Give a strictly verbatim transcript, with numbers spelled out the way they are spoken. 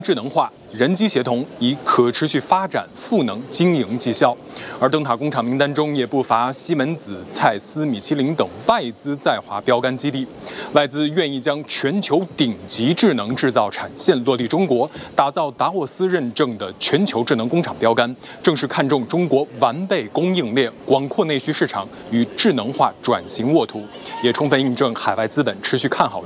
智能化、人机协同，以可持续发展赋能经营绩效。而灯塔工厂名单中也不乏西门子、蔡司、米其林等外资在华标杆基地。外资愿意将全球顶级智能制造产线落地中国，打造达沃斯认证的全球智能工厂标杆，正是看重中国完备供应链、广阔内需市场与智能化转型沃土，也充分印证海外资本持续看好